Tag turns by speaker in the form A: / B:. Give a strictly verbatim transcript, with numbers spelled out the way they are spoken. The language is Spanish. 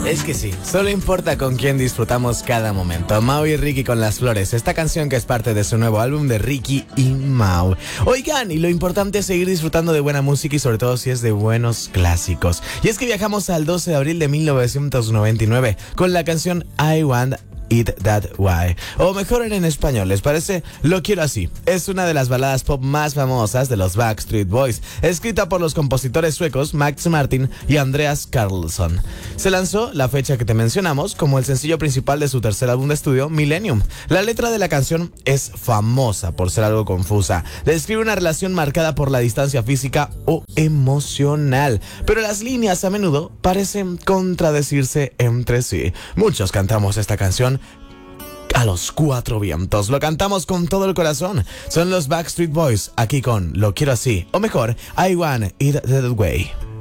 A: Es que sí, solo importa con quién disfrutamos cada momento. Mau y Ricky con Las Flores, esta canción que es parte de su nuevo álbum de Ricky y Mau. Oigan, y lo importante es seguir disfrutando de buena música y sobre todo si es de buenos clásicos. Y es que viajamos al doce de abril de mil novecientos noventa y nueve con la canción I Want It That Way, o mejor en español, ¿les parece? Lo quiero así. Es una de las baladas pop más famosas de los Backstreet Boys, escrita por los compositores suecos Max Martin y Andreas Carlsson. Se lanzó la fecha que te mencionamos como el sencillo principal de su tercer álbum de estudio, Millennium. La letra de la canción es famosa por ser algo confusa. Describe una relación marcada por la distancia física o emocional, pero las líneas a menudo parecen contradecirse entre sí. Muchos cantamos esta canción a los cuatro vientos, lo cantamos con todo el corazón. Son los Backstreet Boys aquí con Lo Quiero Así, o mejor, I Want It That Way.